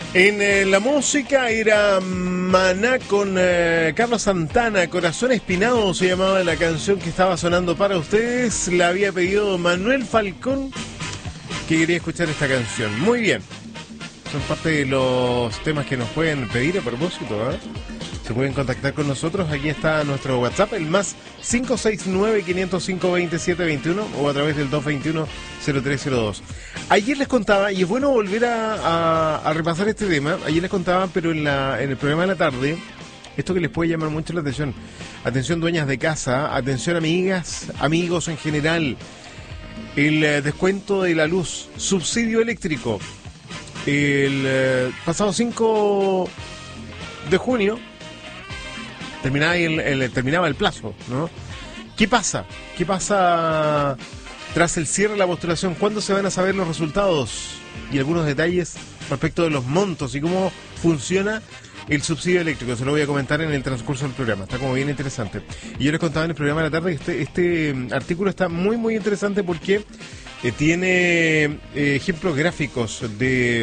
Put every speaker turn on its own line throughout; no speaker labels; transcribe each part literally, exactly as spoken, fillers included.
En eh, la música era Maná con eh, Carlos Santana, Corazón Espinado se llamaba la canción que estaba sonando para ustedes. La había pedido Manuel Falcón, que quería escuchar esta canción. Muy bien, son parte de los temas que nos pueden pedir a propósito, ¿eh? Se pueden contactar con nosotros, aquí está nuestro WhatsApp, el más cinco seis nueve, quinientos cinco, veintisiete veintiuno o a través del dos veintiuno, cero tres cero dos. Ayer les contaba, y es bueno volver a, a, a repasar este tema, ayer les contaba, pero en, la, en el programa de la tarde, esto que les puede llamar mucho la atención. Atención dueñas de casa, atención amigas, amigos en general, el eh, descuento de la luz, subsidio eléctrico, el eh, pasado cinco de junio, Terminaba el, el, terminaba el plazo, ¿no? ¿Qué pasa? ¿Qué pasa tras el cierre de la postulación? ¿Cuándo se van a saber los resultados? Y algunos detalles respecto de los montos y cómo funciona el subsidio eléctrico. Se lo voy a comentar en el transcurso del programa. Está como bien interesante. Y yo les contaba en el programa de la tarde que este, este artículo está muy, muy interesante porque eh, tiene eh, ejemplos gráficos de,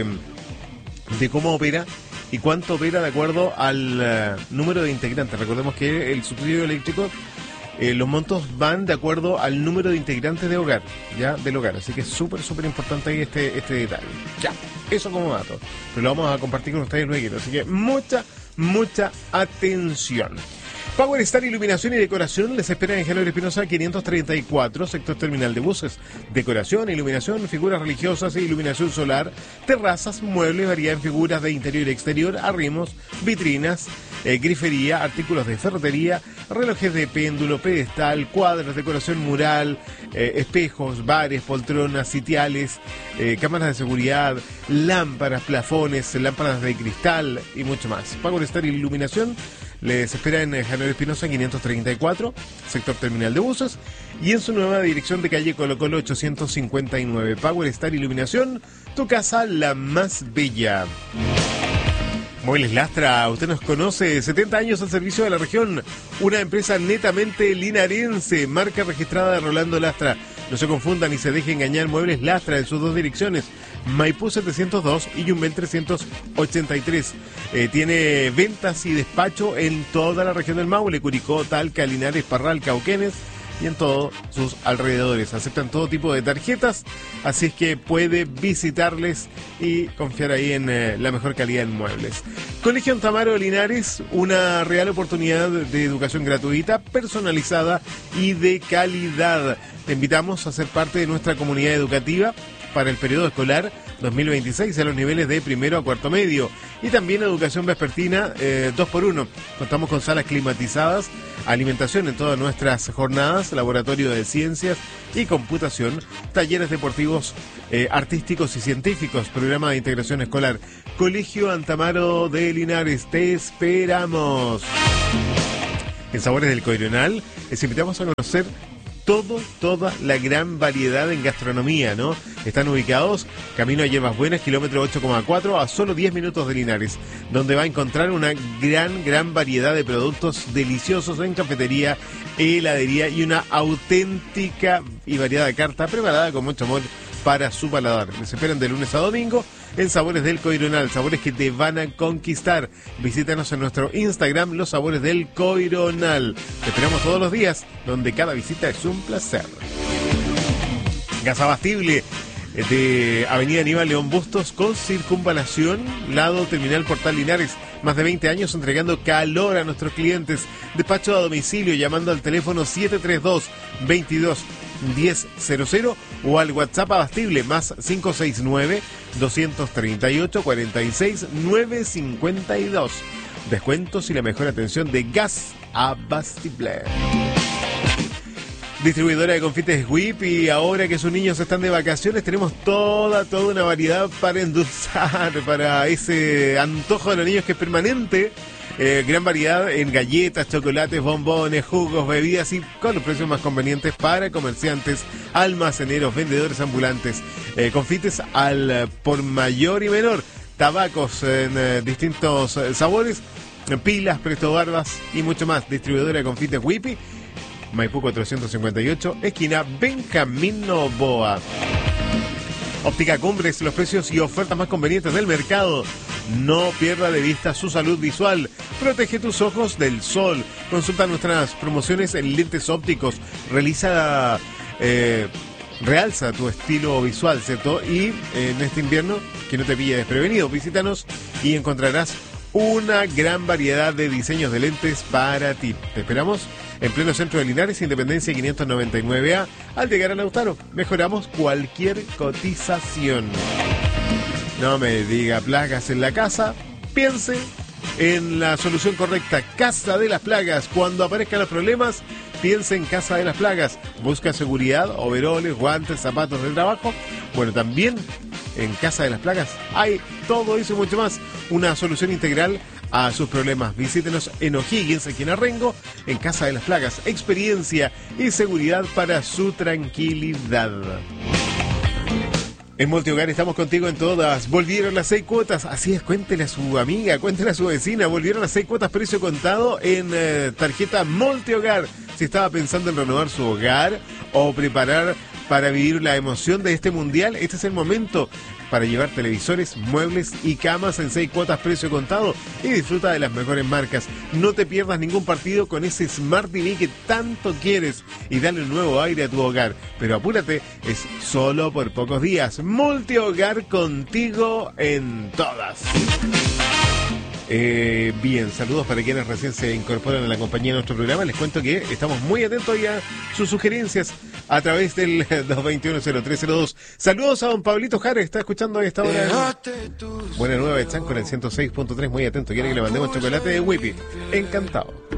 de cómo opera y cuánto opera de acuerdo al uh, número de integrantes. Recordemos que el subsidio eléctrico, eh, los montos van de acuerdo al número de integrantes de hogar, ya, del hogar. Así que es súper, súper importante ahí este, este detalle. Ya, eso como dato. Pero lo vamos a compartir con ustedes luego. Así que mucha, mucha atención. Power Star Iluminación y Decoración les espera en General Espinosa quinientos treinta y cuatro, sector terminal de buses. Decoración, iluminación, figuras religiosas e iluminación solar, terrazas, muebles, variedad en figuras de interior y exterior, arrimos, vitrinas, eh, grifería, artículos de ferretería, relojes de péndulo, pedestal, cuadros, decoración mural, eh, espejos, bares, poltronas, sitiales, eh, cámaras de seguridad, lámparas, plafones, lámparas de cristal y mucho más. Power Star Iluminación les espera en General Espinosa quinientos treinta y cuatro, sector terminal de buses, y en su nueva dirección de calle Colo Colo ochocientos cincuenta y nueve. Power Star Iluminación, tu casa la más bella. Muebles Lastra, usted nos conoce, setenta años al servicio de la región, una empresa netamente linarense, marca registrada de Rolando Lastra. No se confundan ni se deje engañar. Muebles Lastra en sus dos direcciones, Maipú setecientos dos y Yumbel trescientos ochenta y tres. Eh, tiene ventas y despacho en toda la región del Maule, Curicó, Talca, Linares, Parral, Cauquenes y en todos sus alrededores. Aceptan todo tipo de tarjetas, así es que puede visitarles y confiar ahí en eh, la mejor calidad en muebles. Colegio Antamaro de Linares, una real oportunidad de educación gratuita, personalizada y de calidad. Te invitamos a ser parte de nuestra comunidad educativa para el periodo escolar dos mil veintiséis a los niveles de primero a cuarto medio y también educación vespertina eh, dos por uno. Contamos con salas climatizadas, alimentación en todas nuestras jornadas, laboratorio de ciencias y computación, talleres deportivos, eh, artísticos y científicos, programa de integración escolar. Colegio Antamaro de Linares, te esperamos. En Sabores del Coironal les invitamos a conocer todo, toda la gran variedad en gastronomía, ¿no? Están ubicados camino a Hierbas Buenas, kilómetro ocho coma cuatro, a solo diez minutos de Linares, donde va a encontrar una gran, gran variedad de productos deliciosos en cafetería, heladería y una auténtica y variada carta preparada con mucho amor para su paladar. Les esperan de lunes a domingo en Sabores del Coironal, sabores que te van a conquistar. Visítanos en nuestro Instagram, Los Sabores del Coironal. Te esperamos todos los días, donde cada visita es un placer. Gas abastible de Avenida Aníbal León Bustos con circunvalación, lado Terminal Portal Linares. Más de veinte años entregando calor a nuestros clientes. Despacho a domicilio llamando al teléfono siete tres dos, veintidós, diez cero cero o al WhatsApp abastible más cinco seis nueve, doscientos treinta y ocho, cuarenta y seis, novecientos cincuenta y dos. Descuentos y la mejor atención de Gas Abastible. Distribuidora de confites Whip, y ahora que sus niños están de vacaciones tenemos toda, toda una variedad para endulzar, para ese antojo de los niños que es permanente. Eh, gran variedad en galletas, chocolates, bombones, jugos, bebidas y con los precios más convenientes para comerciantes, almaceneros, vendedores ambulantes. Eh, confites al por mayor y menor, tabacos en eh, distintos eh, sabores, pilas, presto barbas y mucho más. Distribuidora de confites Whippy, Maipú cuatrocientos cincuenta y ocho, esquina Benjamín Noboa. Óptica Cumbres, los precios y ofertas más convenientes del mercado. No pierda de vista su salud visual. Protege tus ojos del sol. Consulta nuestras promociones en lentes ópticos. Realiza... Eh, realza tu estilo visual, ¿cierto? Y eh, en este invierno, que no te pille desprevenido, visítanos y encontrarás una gran variedad de diseños de lentes para ti. Te esperamos en pleno centro de Linares, Independencia quinientos noventa y nueve A. Al llegar a Lautaro, mejoramos cualquier cotización. No me diga plagas en la casa, piense en la solución correcta. Casa de las Plagas. Cuando aparezcan los problemas, piensa en Casa de las Plagas. Busca seguridad, overoles, guantes, zapatos de trabajo. Bueno, también en Casa de las Plagas hay todo eso y mucho más. Una solución integral a sus problemas. Visítenos en O'Higgins, aquí en Arrengo, en Casa de las Plagas. Experiencia y seguridad para su tranquilidad. En Multihogar estamos contigo en todas. Volvieron las seis cuotas. Así es, cuéntele a su amiga, cuéntele a su vecina. Volvieron las seis cuotas precio contado en eh, tarjeta Multihogar. Si estaba pensando en renovar su hogar o preparar para vivir la emoción de este mundial, este es el momento para llevar televisores, muebles y camas en seis cuotas precio contado y disfruta de las mejores marcas. No te pierdas ningún partido con ese Smart T V que tanto quieres y dale un nuevo aire a tu hogar. Pero apúrate, es solo por pocos días. Multihogar, contigo en todas. Eh, bien, saludos para quienes recién se incorporan a la compañía de nuestro programa. Les cuento que estamos muy atentos ya a sus sugerencias a través del dos veintiuno cero tres cero dos. Saludos a don Pablito Jara, que está escuchando a esta hora. Buena Nueva Echan con el ciento seis punto tres, muy atento. Quiere que le mandemos chocolate de Whippy. Encantado.